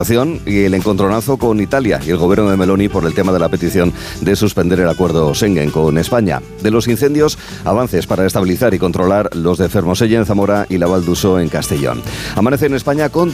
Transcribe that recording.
y el encontronazo con Italia y el gobierno de Meloni por el tema de la petición de suspender el acuerdo Schengen con España. De los incendios, avances para estabilizar y controlar los de Fermoselle en Zamora y la Val d'Uso en Castellón. Amanece en España con